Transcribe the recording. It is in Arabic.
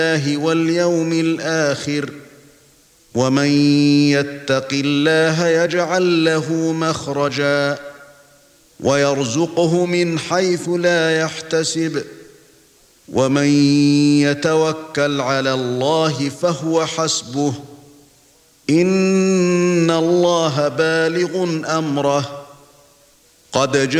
الله واليوم الآخر ومن يتق الله يجعل له مخرجا ويرزقه من حيث لا يحتسب ومن يتوكل على الله فهو حسبه إن الله بالغ أمره قد